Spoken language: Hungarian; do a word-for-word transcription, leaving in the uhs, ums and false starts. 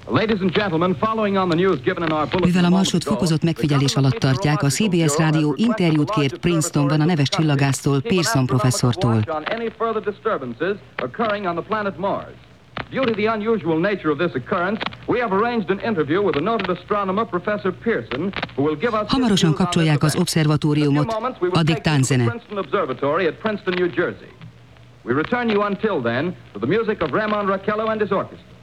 Mivel a marsot fokozott megfigyelés alatt tartják, a cé bé es rádió interjút kért Princetonban a neves csillagásztól, Pearson professzortól. Due to the unusual nature of this occurrence, we have arranged an interview with a noted astronomer, Professor Pearson, who will give us hamarosan kapcsolják az obszervatóriumot, addig tánczene. We return you until then to the music of Ramon Raquello and his orchestra.